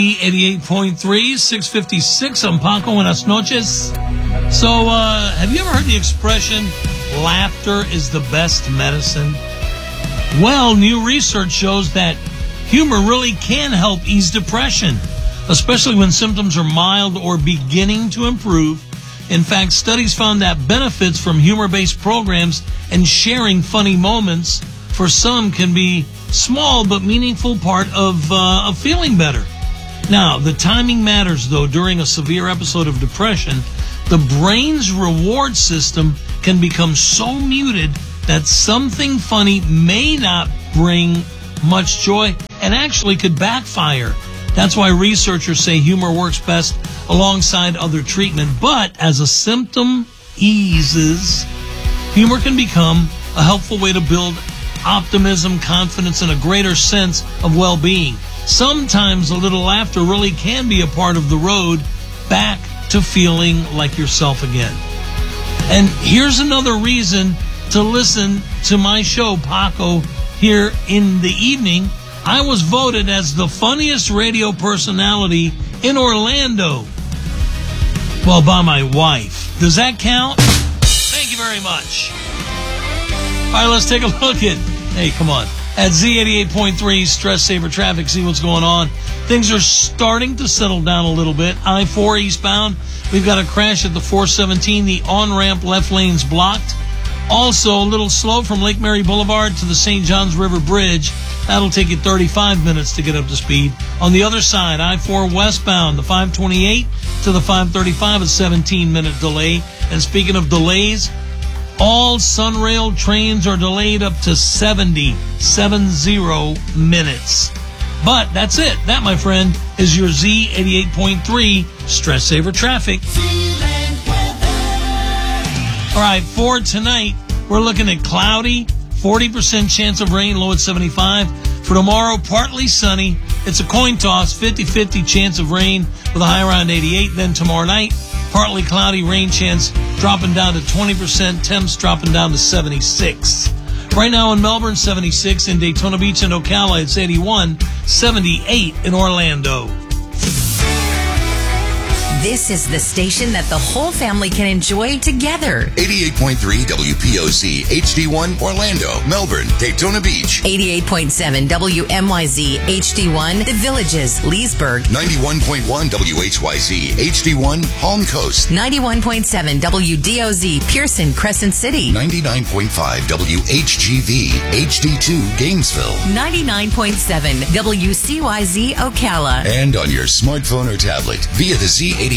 88.3, 656. I'm Paco. Buenas noches. So, have you ever heard the expression, laughter is the best medicine? Well, new research shows that humor really can help ease depression, especially when symptoms are mild or beginning to improve. In fact, studies found that benefits from humor-based programs and sharing funny moments for some can be small but meaningful part of feeling better. Now, the timing matters, though. During a severe episode of depression, the brain's reward system can become so muted that something funny may not bring much joy and actually could backfire. That's why researchers say humor works best alongside other treatment. But as a symptom eases, humor can become a helpful way to build optimism, confidence, and a greater sense of well-being. Sometimes a little laughter really can be a part of the road back to feeling like yourself again. And here's another reason to listen to my show, Paco, here in the evening. I was voted as the funniest radio personality in Orlando. Well, by my wife. Does that count? Thank you very much. All right, let's take a look at, hey, come on, at Z88.3 Stress Saver Traffic, see what's going on. Things are starting to settle down a little bit. I-4 eastbound, we've got a crash at the 417. The on-ramp left lane's blocked. Also, a little slow from Lake Mary Boulevard to the St. Johns River Bridge. That'll take you 35 minutes to get up to speed. On the other side, I-4 westbound, the 528 to the 535, a 17-minute delay. And speaking of delays, all Sunrail trains are delayed up to 70 minutes. But that's it. That, my friend, is your Z88.3 Stress Saver Traffic. All right, for tonight, we're looking at cloudy, 40% chance of rain, low at 75. For tomorrow, partly sunny. It's a coin toss, 50-50 chance of rain with a high around 88. Then tomorrow night, partly cloudy, rain chance dropping down to 20%, temps dropping down to 76. Right now in Melbourne, 76. In Daytona Beach and Ocala, it's 81. 78 in Orlando. This is the station that the whole family can enjoy together. 88.3 WPOC HD1 Orlando, Melbourne, Daytona Beach. 88.7 WMYZ HD1 The Villages, Leesburg. 91.1 WHYZ HD1 Palm Coast. 91.7 WDOZ Pearson, Crescent City. 99.5 WHGV HD2 Gainesville. 99.7 WCYZ Ocala. And on your smartphone or tablet via the Z88